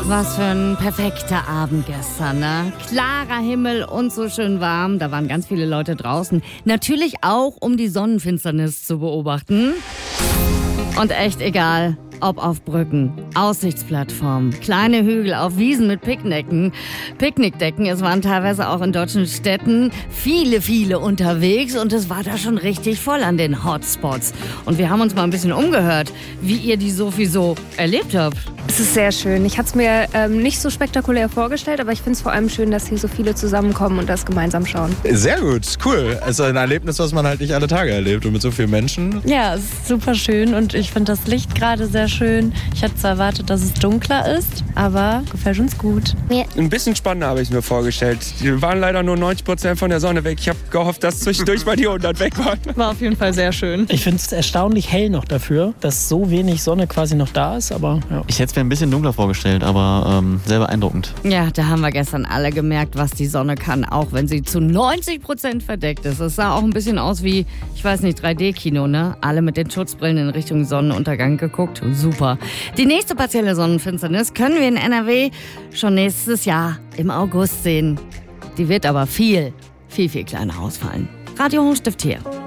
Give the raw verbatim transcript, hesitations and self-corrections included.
was für ein perfekter Abend gestern, ne? Klarer Himmel und so schön warm. Da waren ganz viele Leute draußen. Natürlich auch, um die Sonnenfinsternis zu beobachten. Und echt egal, ob auf Brücken, Aussichtsplattformen, kleine Hügel, auf Wiesen mit Picknicken, Picknickdecken. Es waren teilweise auch in deutschen Städten viele, viele unterwegs und es war da schon richtig voll an den Hotspots. Und wir haben uns mal ein bisschen umgehört, wie ihr die Sophie so erlebt habt. Es ist sehr schön. Ich hatte es mir ähm, nicht so spektakulär vorgestellt, aber ich finde es vor allem schön, dass hier so viele zusammenkommen und das gemeinsam schauen. Sehr gut, cool. Es ist ein Erlebnis, was man halt nicht alle Tage erlebt und mit so vielen Menschen. Ja, es ist super schön und ich finde das Licht gerade sehr schön. Ich hatte zwar erwartet, dass es dunkler ist, aber gefällt uns gut. Ein bisschen spannender habe ich es mir vorgestellt. Die waren leider nur neunzig Prozent von der Sonne weg. Ich habe gehofft, dass zwischendurch mal die hundert weg waren. War auf jeden Fall sehr schön. Ich finde es erstaunlich hell noch dafür, dass so wenig Sonne quasi noch da ist, aber ja. Ich hätte es mir ein bisschen dunkler vorgestellt, aber ähm, sehr beeindruckend. Ja, da haben wir gestern alle gemerkt, was die Sonne kann, auch wenn sie zu neunzig Prozent verdeckt ist. Es sah auch ein bisschen aus wie, ich weiß nicht, drei D-Kino, ne? Alle mit den Schutzbrillen in Richtung Sonnenuntergang geguckt. Super. Die nächste partielle Sonnenfinsternis können wir in N R W schon nächstes Jahr im August sehen. Die wird aber viel, viel, viel kleiner ausfallen. Radio Hochstift hier.